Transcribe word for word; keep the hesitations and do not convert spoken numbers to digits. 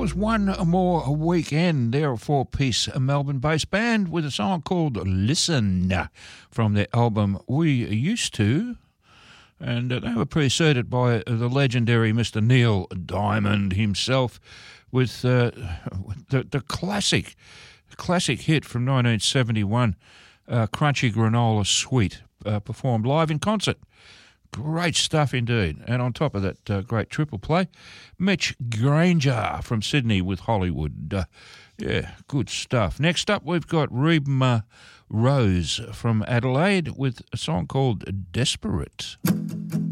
was One More Weekend. They're a four-piece Melbourne-based band with a song called Listen from their album We Used To. And uh, they were preceded by uh, the legendary Mister Neil Diamond himself with uh, the, the classic, classic hit from nineteen seventy-one, uh, Crunchy Granola Sweet, uh, performed live in concert. Great stuff indeed. And on top of that uh, great triple play, Mitch Granger from Sydney with Hollywood. Uh, yeah, good stuff. Next up, we've got Reba Rose from Adelaide with a song called Desperate.